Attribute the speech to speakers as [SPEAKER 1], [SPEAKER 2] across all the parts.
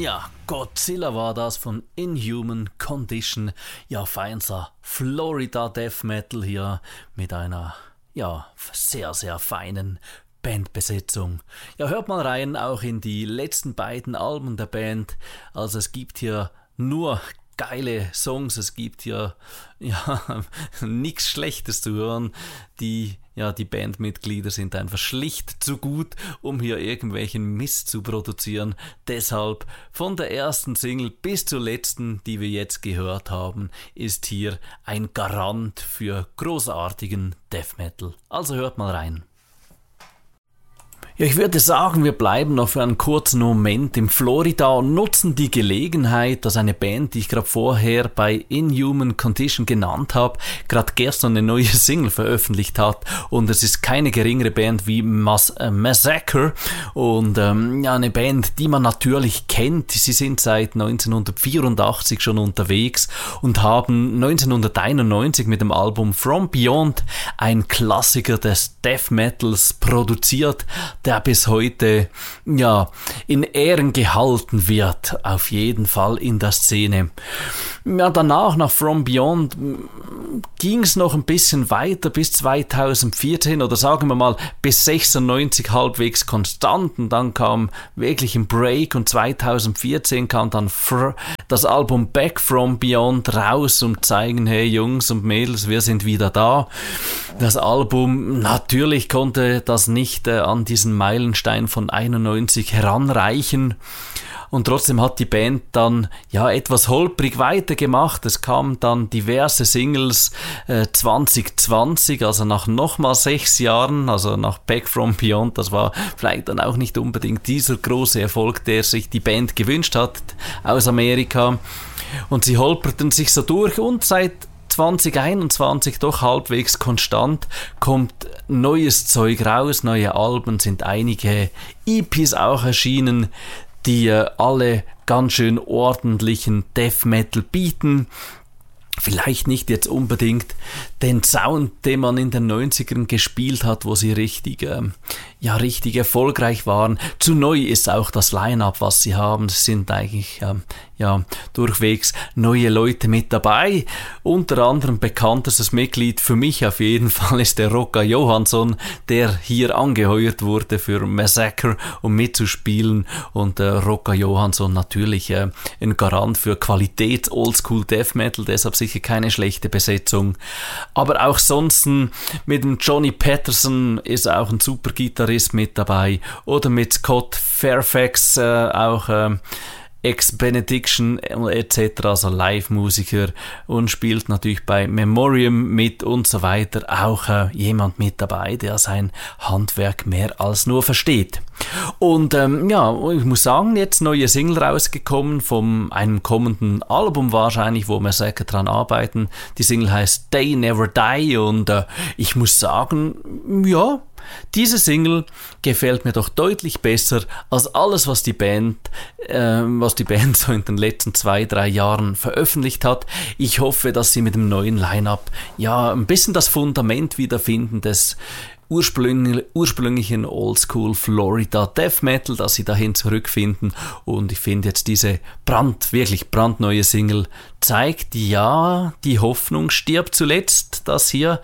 [SPEAKER 1] Ja, Godzilla war das von Inhuman Condition. Ja, feinster Florida Death Metal hier mit einer, ja, sehr, sehr feinen Bandbesetzung. Ja, hört mal rein, auch in die letzten beiden Alben der Band. Also es gibt hier nur geile Songs, es gibt hier ja nichts Schlechtes zu hören. Die Bandmitglieder sind einfach schlicht zu gut, um hier irgendwelchen Mist zu produzieren. Deshalb von der ersten Single bis zur letzten, die wir jetzt gehört haben, ist hier ein Garant für großartigen Death Metal. Also hört mal rein. Ja, ich würde sagen, wir bleiben noch für einen kurzen Moment in Florida und nutzen die Gelegenheit, dass eine Band, die ich gerade vorher bei Inhuman Condition genannt habe, gerade gestern eine neue Single veröffentlicht hat. Und es ist keine geringere Band wie Massacre und eine Band, die man natürlich kennt. Sie sind seit 1984 schon unterwegs und haben 1991 mit dem Album From Beyond ein Klassiker des Death Metals produziert, der bis heute in Ehren gehalten wird, auf jeden Fall in der Szene. Ja, danach, nach From Beyond, ging es noch ein bisschen weiter bis 2014 oder sagen wir mal bis 96 halbwegs konstant, und dann kam wirklich ein Break und 2014 kam dann das Album Back From Beyond raus, um zu zeigen, hey Jungs und Mädels, wir sind wieder da. Das Album, natürlich konnte das nicht an diesen Meilenstein von 91 heranreichen. Und trotzdem hat die Band dann etwas holprig weitergemacht. Es kamen dann diverse Singles 2020, also nach nochmal 6 Jahren, also nach Back From Beyond. Das war vielleicht dann auch nicht unbedingt dieser große Erfolg, der sich die Band gewünscht hat aus Amerika. Und sie holperten sich so durch und seit 2021 doch halbwegs konstant, kommt neues Zeug raus, neue Alben, sind einige EPs auch erschienen, die alle ganz schön ordentlichen Death Metal bieten. Vielleicht nicht jetzt unbedingt den Sound, den man in den 90ern gespielt hat, wo sie richtig erfolgreich waren. Zu neu ist auch das Line-Up, was sie haben. Es sind eigentlich durchwegs neue Leute mit dabei. Unter anderem bekanntestes Mitglied für mich auf jeden Fall ist der Rocka Johansson, der hier angeheuert wurde für Massacre, um mitzuspielen. Und Rocka Johansson natürlich ein Garant für Qualität Oldschool Death Metal, deshalb sicher keine schlechte Besetzung. Aber auch sonst mit dem Johnny Patterson ist auch ein super Gitarrist mit dabei. Oder mit Scott Fairfax auch Ex-Benediction etc., also Live-Musiker, und spielt natürlich bei Memoriam mit und so weiter. Auch jemand mit dabei, der sein Handwerk mehr als nur versteht. Und ich muss sagen, jetzt neue Single rausgekommen von einem kommenden Album wahrscheinlich, wo wir sicher dran arbeiten. Die Single heißt They Never Die und ich muss sagen, diese Single gefällt mir doch deutlich besser als alles, was die Band so in den letzten 2-3 Jahren veröffentlicht hat. Ich hoffe, dass sie mit dem neuen Line-Up ein bisschen das Fundament wiederfinden des ursprünglichen Oldschool Florida Death Metal, dass sie dahin zurückfinden. Und ich finde jetzt diese wirklich brandneue Single zeigt, die Hoffnung stirbt zuletzt, dass hier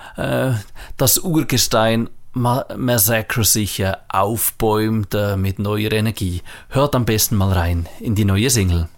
[SPEAKER 1] das Urgestein Massacre sich aufbäumt mit neuer Energie. Hört am besten mal rein in die neue Single.